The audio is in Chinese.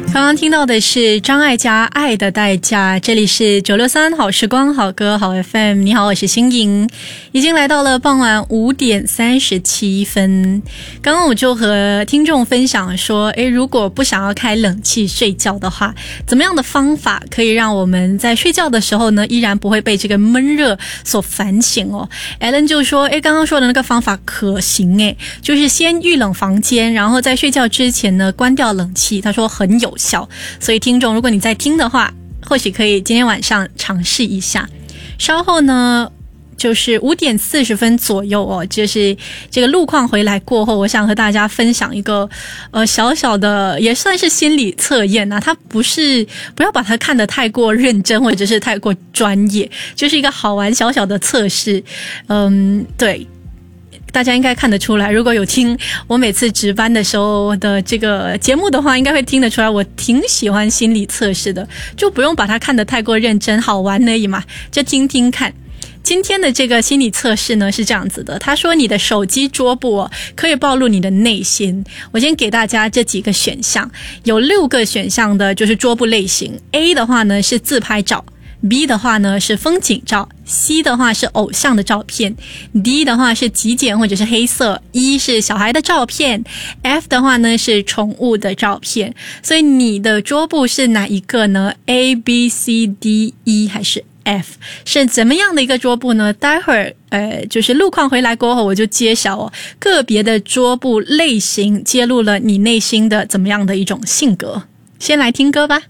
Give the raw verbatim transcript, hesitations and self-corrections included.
刚刚听到的是张艾嘉《爱的代价》，这里是九六三好时光好歌好 F M。 你好，我是欣莹，已经来到了傍晚五点三十七分。刚刚我就和听众分享说，诶，如果不想要开冷气睡觉的话，怎么样的方法可以让我们在睡觉的时候呢依然不会被这个闷热所烦醒哦。 Alan 就说，诶，刚刚说的那个方法可行诶，就是先预冷房间，然后在睡觉之前呢关掉冷气，他说很有效。所以听众，如果你在听的话，或许可以今天晚上尝试一下。稍后呢就是五点四十分左右哦，就是这个路况回来过后，我想和大家分享一个呃小小的也算是心理测验啊，它不是不要把它看得太过认真或者是太过专业，就是一个好玩小小的测试。嗯，对，大家应该看得出来，如果有听我每次值班的时候的这个节目的话，应该会听得出来我挺喜欢心理测试的，就不用把它看得太过认真，好玩而已嘛，就听听看。今天的这个心理测试呢是这样子的，他说你的手机桌布哦可以暴露你的内心。我先给大家这几个选项，有六个选项的就是桌布类型。 A 的话呢是自拍照， B 的话呢是风景照， C 的话是偶像的照片， D 的话是极简或者是黑色， E 是小孩的照片， F 的话呢是宠物的照片。所以你的桌布是哪一个呢？ A B C D E 还是 F？ 是怎么样的一个桌布呢？待会儿呃，就是路况回来过后我就揭晓哦，个别的桌布类型揭露了你内心的怎么样的一种性格。先来听歌吧。